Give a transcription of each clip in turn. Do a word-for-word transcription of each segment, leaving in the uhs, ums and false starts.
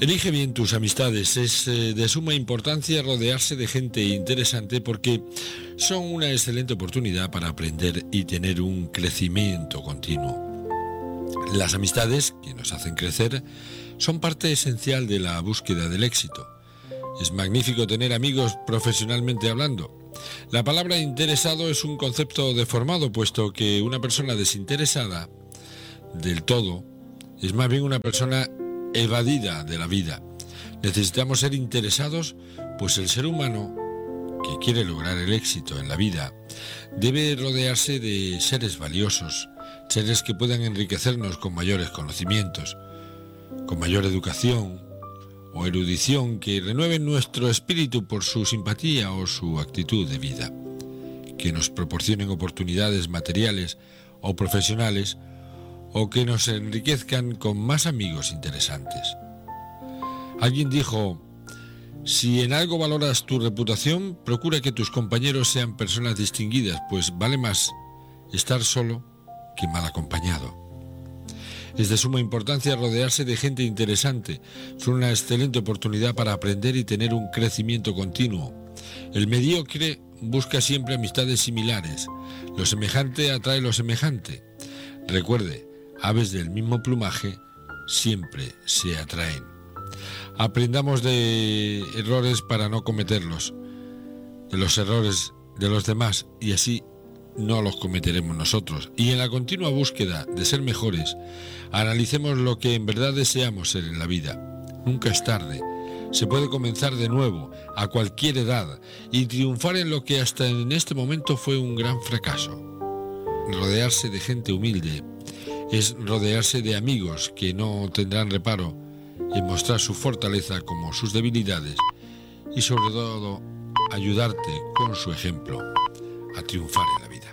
Elige bien tus amistades. Es eh, de suma importancia rodearse de gente interesante porque son una excelente oportunidad para aprender y tener un crecimiento continuo. Las amistades que nos hacen crecer son parte esencial de la búsqueda del éxito. Es magnífico tener amigos profesionalmente hablando. La palabra interesado es un concepto deformado, puesto que una persona desinteresada del todo es más bien una persona evadida de la vida. Necesitamos ser interesados, pues el ser humano que quiere lograr el éxito en la vida debe rodearse de seres valiosos, seres que puedan enriquecernos con mayores conocimientos, con mayor educación o erudición, que renueven nuestro espíritu por su simpatía o su actitud de vida, que nos proporcionen oportunidades materiales o profesionales, o que nos enriquezcan con más amigos interesantes. Alguien dijo: si en algo valoras tu reputación, procura que tus compañeros sean personas distinguidas, pues vale más estar solo que mal acompañado. Es de suma importancia rodearse de gente interesante. Es una excelente oportunidad para aprender y tener un crecimiento continuo. El mediocre busca siempre amistades similares. Lo semejante atrae lo semejante. Recuerde, aves del mismo plumaje siempre se atraen. Aprendamos de errores para no cometerlos, de los errores de los demás, y así no los cometeremos nosotros. Y en la continua búsqueda de ser mejores, analicemos lo que en verdad deseamos ser en la vida. Nunca es tarde. Se puede comenzar de nuevo, a cualquier edad, y triunfar en lo que hasta en este momento fue un gran fracaso. Rodearse de gente humilde es rodearse de amigos que no tendrán reparo en mostrar su fortaleza como sus debilidades, y sobre todo ayudarte con su ejemplo a triunfar en la vida.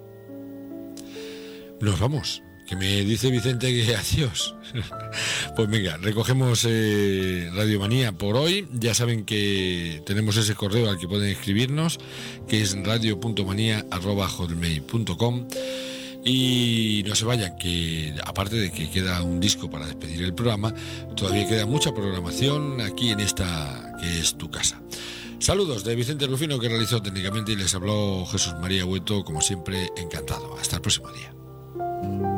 Nos vamos, que me dice Vicente que adiós. Pues venga, recogemos eh, Radio Manía por hoy. Ya saben que tenemos ese correo al que pueden escribirnos, que es radio punto manía arroba hotmail punto com. Y no se vayan, que aparte de que queda un disco para despedir el programa, todavía queda mucha programación aquí en esta que es tu casa. Saludos de Vicente Rufino, que realizó técnicamente, y les habló Jesús María Hueto, como siempre, encantado. Hasta el próximo día.